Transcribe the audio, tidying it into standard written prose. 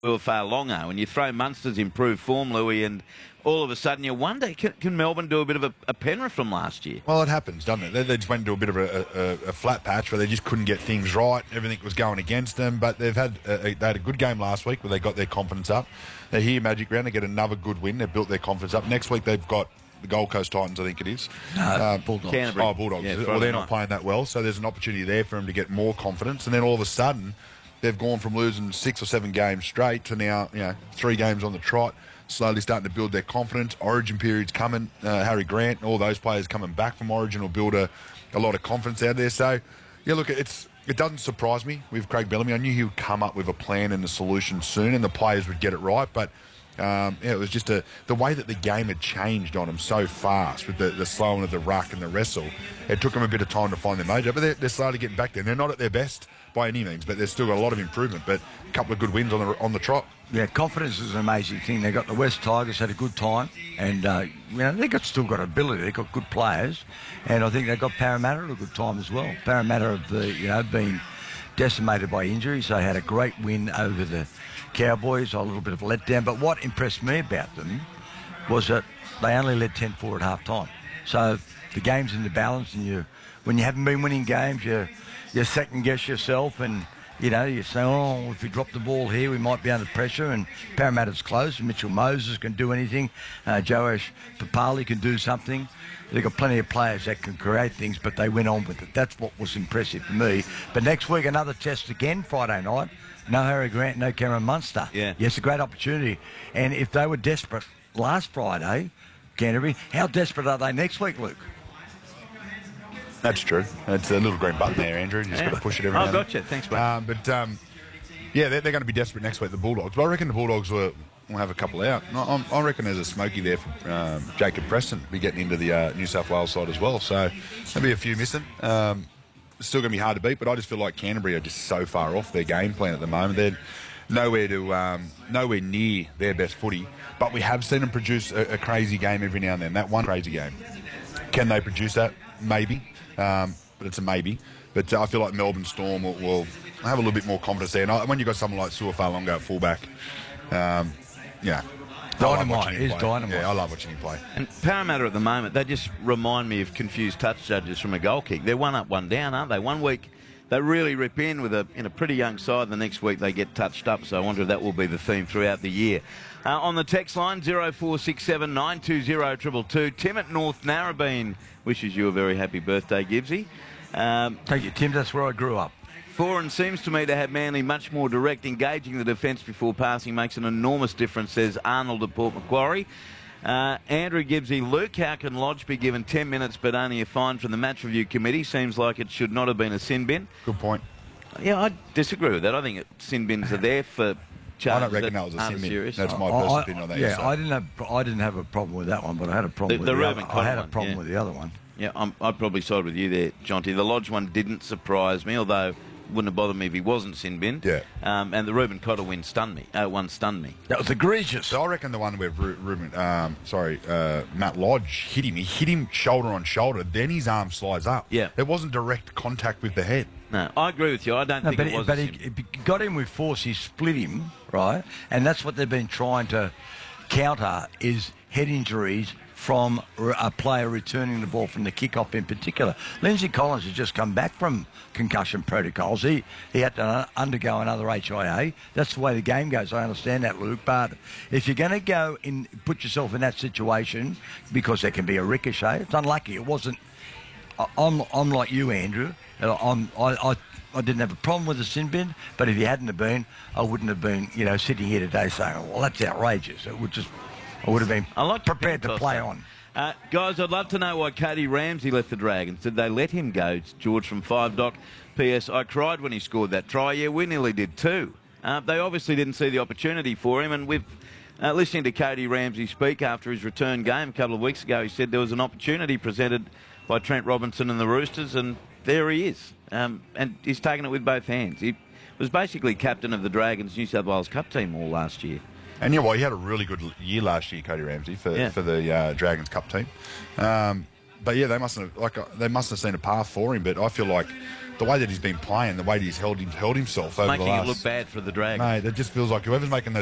Tuafalonga. When you throw Munster's improved form, Louis, and all of a sudden you wonder, can Melbourne do a bit of a Penrith from last year? Well, it happens, doesn't it? They just went into a bit of a flat patch where they just couldn't get things right. Everything was going against them, but they had a good game last week where they got their confidence up. They're here Magic Round, they get another good win. They've built their confidence up. Next week they've got the Gold Coast Titans, I think it is. Bulldogs. Canterbury. Oh, Bulldogs. Yeah, well, they're not playing that well, so there's an opportunity there for them to get more confidence. And then all of a sudden, they've gone from losing 6 or 7 games straight to now, 3 games on the trot, slowly starting to build their confidence. Origin period's coming. Harry Grant and all those players coming back from Origin will build a lot of confidence out there. So, yeah, look, it doesn't surprise me with Craig Bellamy. I knew he would come up with a plan and a solution soon, and the players would get it right, but it was just the way that the game had changed on them so fast with the slowing of the ruck and the wrestle. It took them a bit of time to find their mojo, but they're slowly getting back there. They're not at their best by any means, but they've still got a lot of improvement. But a couple of good wins on the trot. Yeah, confidence is an amazing thing. They got the West Tigers, had a good time, and they still got ability. They've got good players, and I think they got Parramatta at a good time as well. Parramatta have been decimated by injuries. They had a great win over the Cowboys, a little bit of a letdown. But what impressed me about them was that they only led 10-4 at half time. So the game's in the balance, and when you haven't been winning games, you second guess yourself, and you say, oh, if we drop the ball here, we might be under pressure. And Parramatta's close. Mitchell Moses can do anything. Joash Papali can do something. They've got plenty of players that can create things, but they went on with it. That's what was impressive for me. But next week, another test again, Friday night. No Harry Grant, no Cameron Munster. Yeah, it's a great opportunity. And if they were desperate last Friday, Canterbury, how desperate are they next week, Luke? That's true. It's a little green button there, Andrew. You just got to push it every now and then. Gotcha. Thanks, mate. They're going to be desperate next week, the Bulldogs. But I reckon the Bulldogs will have a couple out. I reckon there's a smoky there for Jacob Preston to be getting into the New South Wales side as well. So there'll be a few missing. It's still going to be hard to beat, but I just feel like Canterbury are just so far off their game plan at the moment. They're nowhere near their best footy. But we have seen them produce a crazy game every now and then. That one crazy game. Can they produce that? Maybe. But it's a maybe. But I feel like Melbourne Storm will have a little bit more confidence there. And when you've got someone like Tuafalonga at fullback, Dynamite is dynamite. Yeah, I love watching him play. And Parramatta at the moment, they just remind me of confused touch judges from a goal kick. They're one up, one down, aren't they? One week they really rip in with a pretty young side. The next week they get touched up. So I wonder if that will be the theme throughout the year. On the text line, 0467 920 222. Tim at North Narrabeen wishes you a very happy birthday, Gibbsy. Thank you, Tim. That's where I grew up. Foran seems to me to have Manly much more direct. Engaging the defence before passing makes an enormous difference, says Arnold at Port Macquarie. Andrew Gibbsy, Luke, how can Lodge be given 10 minutes but only a fine from the match review committee? Seems like it should not have been a sin bin. Good point. Yeah, I disagree with that. I think sin bins are there for charges. I don't reckon that was a sin bin. Serious. That's my personal opinion on that. Yeah, I didn't have a problem with that one, but I had a problem with the other. I had a problem with the other one. Yeah, I'd probably side with you there, Jonty. The Lodge one didn't surprise me, although wouldn't have bothered me if he wasn't sin bin. Yeah. And the Ruben Cotter one stunned me. That was egregious. So I reckon the one where Matt Lodge hit him. He hit him shoulder on shoulder. Then his arm slides up. Yeah. It wasn't direct contact with the head. No, I agree with you. I don't think it was. But he got him with force. He split him, right? And that's what they've been trying to counter is head injuries from a player returning the ball from the kick-off in particular. Lindsay Collins has just come back from concussion protocols. He had to undergo another HIA. That's the way the game goes. I understand that, Luke. But if you're going to go and put yourself in that situation, because there can be a ricochet, it's unlucky. It wasn't... I'm like you, Andrew. I didn't have a problem with the sin bin, but if he hadn't have been, I wouldn't have been, sitting here today saying, well, that's outrageous. I would have been prepared to play on. Guys, I'd love to know why Cody Ramsey left the Dragons. Did they let him go? It's George from 5 Doc. P.S. I cried when he scored that try. Yeah, we nearly did too. They obviously didn't see the opportunity for him, and with listening to Cody Ramsey speak after his return game a couple of weeks ago, he said there was an opportunity presented by Trent Robinson and the Roosters, and there he is. And he's taken it with both hands. He was basically captain of the Dragons New South Wales Cup team all last year. And he had a really good year last year, Cody Ramsey, for the Dragons Cup team. But yeah, they must have seen a path for him. But I feel like the way that he's been playing, the way that he's held himself over Making the last... it look bad for the Dragons. Mate, it just feels like whoever's making those